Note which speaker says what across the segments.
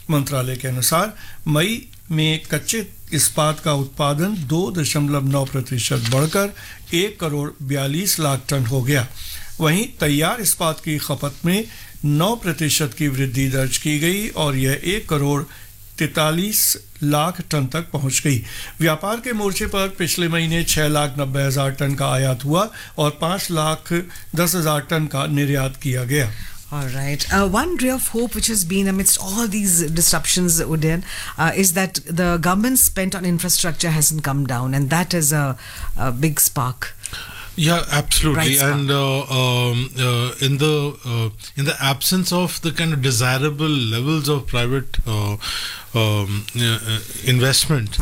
Speaker 1: मंत्रालय के अनुसार मई में कच्चे इस्पात का उत्पादन 2.9% बढ़कर 1 करोड़ 42 लाख टन हो गया। वहीं तैयार इस्पात की खपत में 9% की वृद्धि दर्ज की गई और यह 1 करोड़ 43 लाख टन तक पहुंच गई। व्यापार के मोर्चे पर पिछले महीने 6,90,000 टन का आयात हुआ और 5,10,000 टन का निर्यात किया गया।
Speaker 2: All right. One ray of hope which has been amidst all these disruptions, Udayan, is that the government spent on infrastructure hasn't come down, and that is a big spark.
Speaker 3: Yeah, absolutely.
Speaker 2: Bright
Speaker 3: And in the absence of the kind of desirable levels of private investment,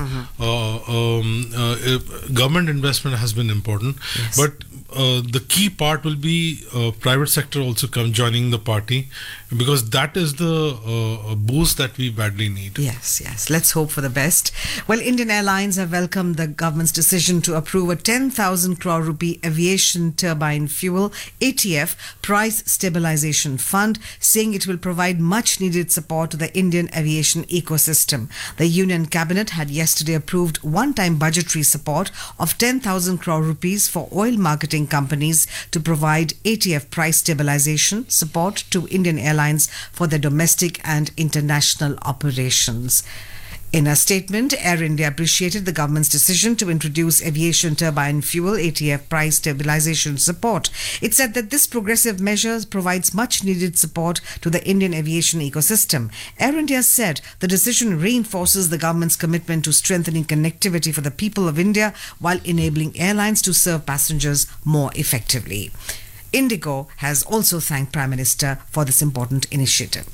Speaker 3: government investment has been important.
Speaker 2: Yes.
Speaker 3: But the key part will be private sector also joining the party, because that is the boost that we badly need.
Speaker 2: Yes, yes. Let's hope for the best. Well, Indian Airlines have welcomed the government's decision to approve a 10,000 crore rupee aviation turbine fuel ATF price stabilization fund, saying it will provide much needed support to the Indian aviation ecosystem. The Union Cabinet had yesterday approved one-time budgetary support of 10,000 crore rupees for oil marketing companies to provide ATF price stabilization support to Indian Airlines for their domestic and international operations. In a statement, Air India appreciated the government's decision to introduce aviation turbine fuel ATF price stabilization support. It said that this progressive measure provides much needed support to the Indian aviation ecosystem. Air India said the decision reinforces the government's commitment to strengthening connectivity for the people of India while enabling airlines to serve passengers more effectively. Indigo has also thanked Prime Minister for this important initiative.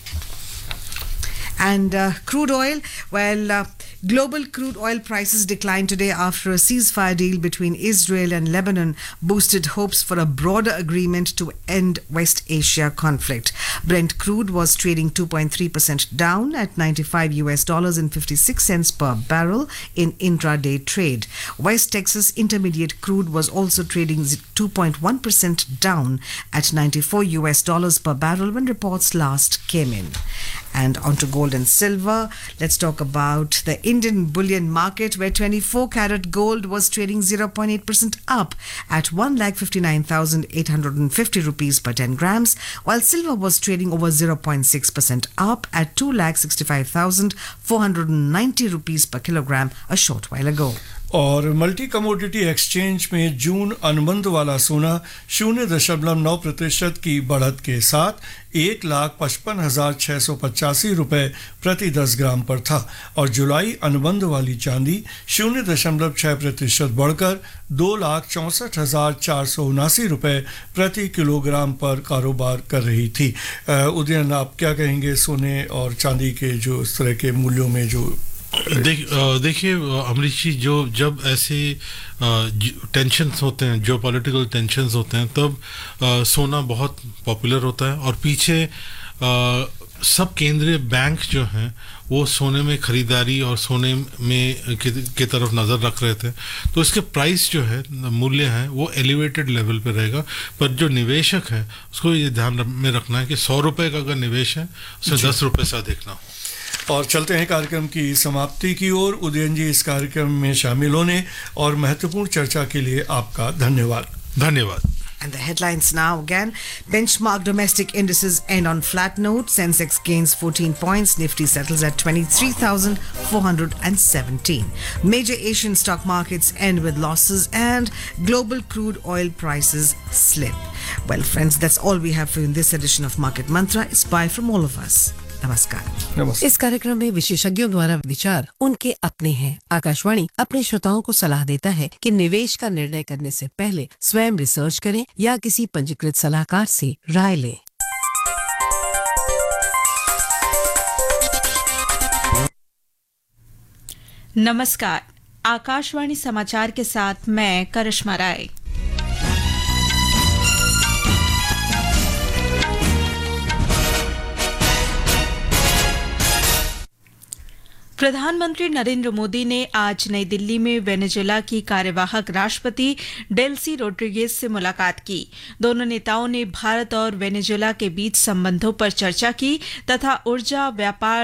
Speaker 2: And crude oil, global crude oil prices declined today after a ceasefire deal between Israel and Lebanon boosted hopes for a broader agreement to end West Asia conflict. Brent crude was trading 2.3% down at $95.56 per barrel in intraday trade. West Texas Intermediate crude was also trading 2.1% down at $94 per barrel when reports last came in. And on to gold and silver. Let's talk about the Indian bullion market, where 24-carat gold was trading 0.8% up at 1,59,850 rupees per 10 grams, while silver was trading over 0.6% up at 2,65,490 rupees per kilogram a short while ago.
Speaker 1: और multi commodity exchange में जून अनुबंध वाला सोना 0.9% की बढ़त के साथ 1,55,685 रुपए प्रति 10 ग्राम पर था और जुलाई अनुबंध वाली चांदी 0.6% बढ़कर 2,64,479 रुपए प्रति किलोग्राम पर कारोबार कर रही थी। उदयन, आप क्या कहेंगे सोने और चांदी के जो इस तरह के मूल्यों में जो
Speaker 3: देखिए अमरीश जी, जब ऐसे टेंशन्स होते हैं, जो पॉलिटिकल टेंशन्स होते हैं, तब सोना बहुत पॉपुलर होता है और पीछे सब केंद्रीय बैंक जो हैं वो सोने में खरीदारी और सोने में की तरफ नज़र रख रहे थे, तो इसके प्राइस जो है, मूल्य है, वो एलिवेटेड लेवल पे रहेगा। पर जो निवेशक है उसको ये ध्यान में रखना है कि 100 रुपये का अगर निवेश है उसे 10 रुपये से अधिक ना हो।
Speaker 1: और चलते हैं कार्यक्रम की समाप्ति की ओर। उदयन जी, इस कार्यक्रम में शामिल होने और महत्वपूर्ण चर्चा के लिए आपका धन्यवाद।
Speaker 3: धन्यवाद।
Speaker 2: And the headlines now again. Benchmark domestic indices end on flat note. Sensex gains 14 points. Nifty settles at 23,417. Major Asian stock markets end with losses and global crude oil prices slip. Well, friends, that's all we have for you in this edition of Market Mantra. It's bye from all of us. नमस्कार।
Speaker 4: इस कार्यक्रम में विशेषज्ञों द्वारा विचार उनके अपने हैं। आकाशवाणी अपने श्रोताओं को सलाह देता है कि निवेश का निर्णय करने से पहले स्वयं रिसर्च करें या किसी पंजीकृत सलाहकार से राय लें।
Speaker 5: नमस्कार, आकाशवाणी समाचार के साथ मैं करिश्मा राय। प्रधानमंत्री नरेंद्र मोदी ने आज नई दिल्ली में वेनेजुएला की कार्यवाहक राष्ट्रपति डेल्सी रोड्रिगेज से मुलाकात की। दोनों नेताओं ने भारत और वेनेजुएला के बीच संबंधों पर चर्चा की तथा ऊर्जा, व्यापार,